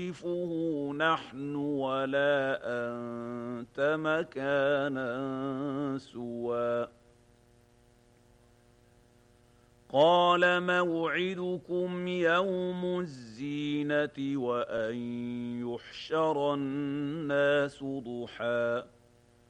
نقذفه نحن ولا أنت مكانا سوى قال موعدكم يوم الزينة وأن يحشر الناس ضحى